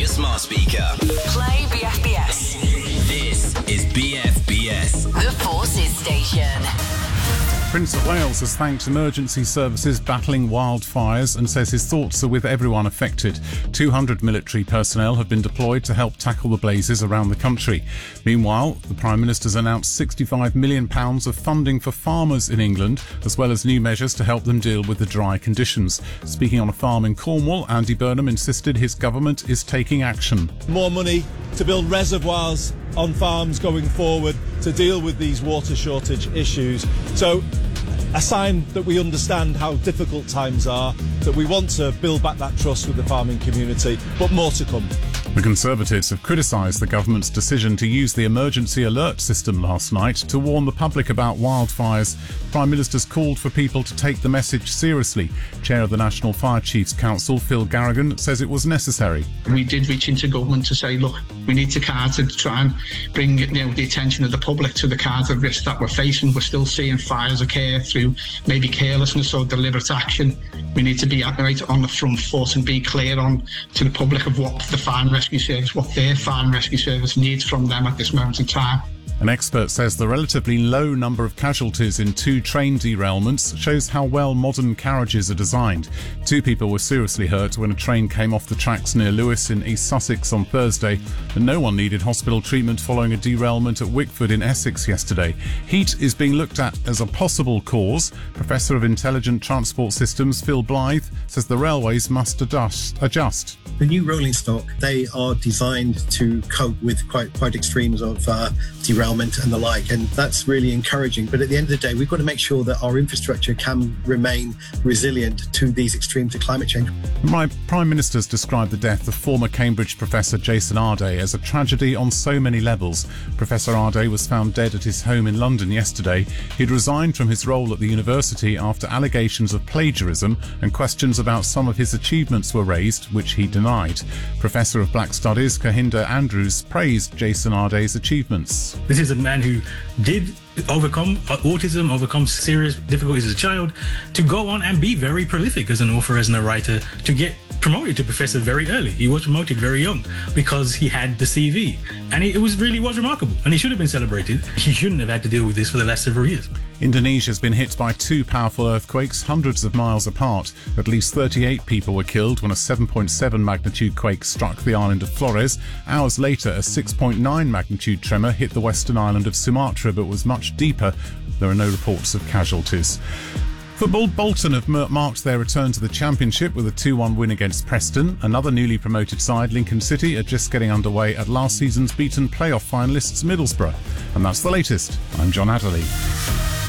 smart speaker. Play BFBS. This is BFBS. The Forces Station. Prince of Wales has thanked emergency services battling wildfires and says his thoughts are with everyone affected. 200 military personnel have been deployed to help tackle the blazes around the country. Meanwhile, the Prime Minister's announced £65 million of funding for farmers in England, as well as new measures to help them deal with the dry conditions. Speaking on a farm in Cornwall, Andy Burnham insisted his government is taking action. More money to build reservoirs on farms going forward to deal with these water shortage issues. So a sign that we understand how difficult times are, that we want to build back that trust with the farming community, but more to come. The Conservatives have criticised the government's decision to use the emergency alert system last night to warn the public about wildfires. The Prime Minister's called for people to take the message seriously. Chair of the National Fire Chiefs Council, Phil Garrigan, says it was necessary. We did reach into government to say, look, we need to try and bring the attention of the public to the cards of risk that we're facing. We're still seeing fires occur through maybe carelessness or deliberate action. We need to be right on the front foot and be clear on to the public of what the fire and rescue service, what their fire and rescue service needs from them at this moment in time. An expert says the relatively low number of casualties in 2 train derailments shows how well modern carriages are designed. 2 people were seriously hurt when a train came off the tracks near Lewes in East Sussex on Thursday, and no one needed hospital treatment following a derailment at Wickford in Essex yesterday. Heat is being looked at as a possible cause. Professor of Intelligent Transport Systems Phil Blythe says the railways must adjust. The new rolling stock, they are designed to cope with quite extremes of derailment and the like, and that's really encouraging. But at the end of the day, we've got to make sure that our infrastructure can remain resilient to these extremes of climate change. My Prime Minister's described the death of former Cambridge professor Jason Arday as a tragedy on so many levels. Professor Arday was found dead at his home in London yesterday. He'd resigned from his role at the university after allegations of plagiarism and questions about some of his achievements were raised, which he denied. Professor of Black Studies Kahinda Andrews praised Jason Arday's achievements. This is a man who did overcome autism, overcome serious difficulties as a child, to go on and be very prolific as an author, as a writer, to get promoted to professor very early. He was promoted very young because he had the CV, and it was remarkable, and he should have been celebrated. He shouldn't have had to deal with this for the last several years. Indonesia's been hit by 2 powerful earthquakes hundreds of miles apart. At least 38 people were killed when a 7.7 magnitude quake struck the island of Flores. Hours later, a 6.9 magnitude tremor hit the western island of Sumatra but was much deeper. There are no reports of casualties. Football, Bolton have marked their return to the Championship with a 2-1 win against Preston. Another newly promoted side, Lincoln City, are just getting underway at last season's beaten playoff finalists Middlesbrough. And that's the latest. I'm John Adderley.